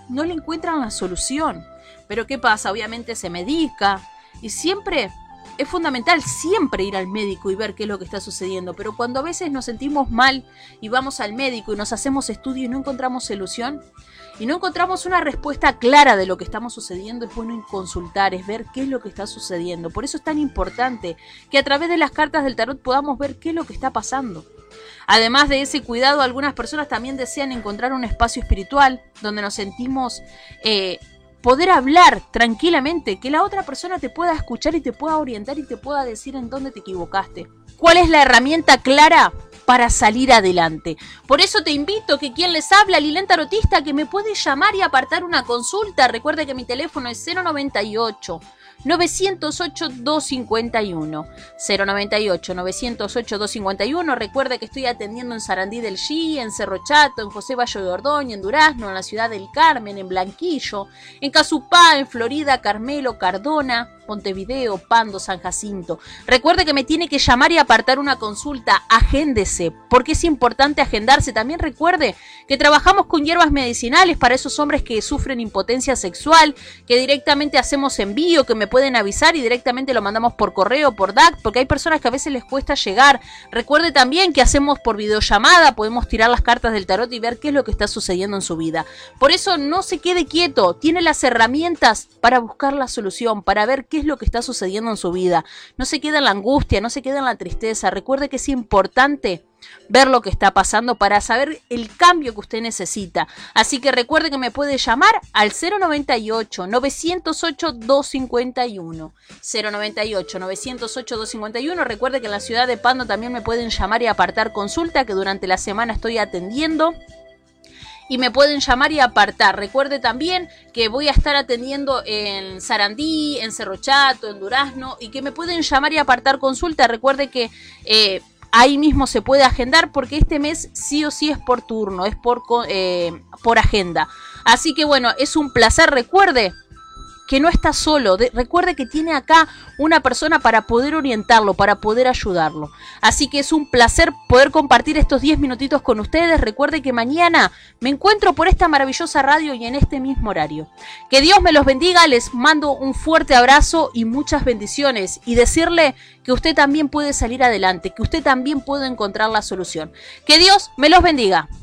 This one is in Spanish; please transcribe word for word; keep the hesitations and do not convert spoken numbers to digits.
no le encuentran la solución. Pero ¿qué pasa? Obviamente se medica y siempre es fundamental siempre ir al médico y ver qué es lo que está sucediendo. Pero cuando a veces nos sentimos mal y vamos al médico y nos hacemos estudio y no encontramos solución y no encontramos una respuesta clara de lo que estamos sucediendo, es bueno consultar, es ver qué es lo que está sucediendo. Por eso es tan importante que a través de las cartas del tarot podamos ver qué es lo que está pasando. Además de ese cuidado, algunas personas también desean encontrar un espacio espiritual donde nos sentimos eh, poder hablar tranquilamente, que la otra persona te pueda escuchar y te pueda orientar y te pueda decir en dónde te equivocaste. ¿Cuál es la herramienta clara para salir adelante? Por eso te invito que quien les habla, Lilén Tarotista, que me puede llamar y apartar una consulta. Recuerde que mi teléfono es cero noventa y ocho, novecientos ocho, doscientos cincuenta y uno. cero noventa y ocho, novecientos ocho, doscientos cincuenta y uno. Recuerde que estoy atendiendo en Sarandí del G, en Cerro Chato, en José Valle de Ordóñez, en Durazno, en la ciudad del Carmen, en Blanquillo, en Casupá, en Florida, Carmelo, Cardona, Montevideo, Pando, San Jacinto. Recuerde que me tiene que llamar y apartar una consulta. Agéndese, porque es importante agendarse. También recuerde que trabajamos con hierbas medicinales para esos hombres que sufren impotencia sexual, que directamente hacemos envío, que me pueden avisar y directamente lo mandamos por correo, por D A C, porque hay personas que a veces les cuesta llegar. Recuerde también que hacemos por videollamada, podemos tirar las cartas del tarot y ver qué es lo que está sucediendo en su vida. Por eso no se quede quieto, tiene las herramientas para buscar la solución, para ver qué es lo que está sucediendo en su vida. No se queda en la angustia, no se queda en la tristeza. Recuerde que es importante ver lo que está pasando para saber el cambio que usted necesita. Así que recuerde que me puede llamar al cero noventa y ocho, novecientos ocho, doscientos cincuenta y uno. cero noventa y ocho, novecientos ocho, doscientos cincuenta y uno. Recuerde que en la ciudad de Pando también me pueden llamar y apartar consulta, que durante la semana estoy atendiendo. Y me pueden llamar y apartar. Recuerde también que voy a estar atendiendo en Sarandí, en Cerro Chato, en Durazno, y que me pueden llamar y apartar consulta. Recuerde que eh, ahí mismo se puede agendar, porque este mes sí o sí es por turno, es por, eh, por agenda. Así que bueno, es un placer. Recuerde que no está solo, de, recuerde que tiene acá una persona para poder orientarlo, para poder ayudarlo. Así que es un placer poder compartir estos diez minutitos con ustedes. Recuerde que mañana me encuentro por esta maravillosa radio y en este mismo horario. Que Dios me los bendiga, les mando un fuerte abrazo y muchas bendiciones, y decirle que usted también puede salir adelante, que usted también puede encontrar la solución. Que Dios me los bendiga.